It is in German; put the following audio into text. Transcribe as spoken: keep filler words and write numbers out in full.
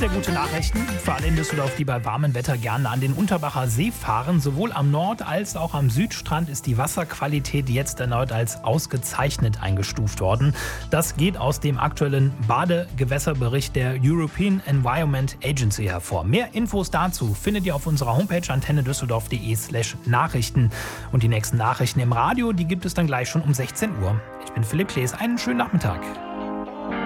sehr gute Nachrichten für alle in Düsseldorf, die bei warmem Wetter gerne an den Unterbacher See fahren. Sowohl am Nord- als auch am Südstrand ist die Wasserqualität jetzt erneut als ausgezeichnet eingestuft worden. Das geht aus dem aktuellen Badegewässerbericht der European Environment Agency hervor. Mehr Infos dazu findet ihr auf unserer Homepage antennedüsseldorf.de slash Nachrichten. Und die nächsten Nachrichten im Radio, die gibt es dann gleich schon um sechzehn Uhr. Ich bin Philipp Klees, einen schönen Nachmittag.